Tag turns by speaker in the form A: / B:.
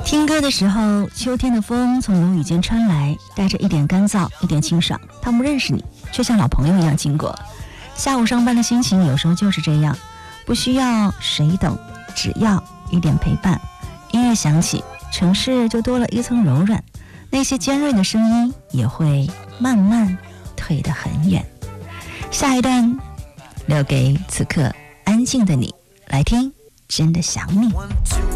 A: 听歌的时候，秋天的风从楼宇间穿来，带着一点干燥，一点清爽。他不认识你，却像老朋友一样经过。下午上班的心情有时候就是这样，不需要谁懂，只要一点陪伴。音乐响起，城市就多了一层柔软，那些尖锐的声音也会慢慢退得很远。下一段留给此刻安静的你来听，真的想你。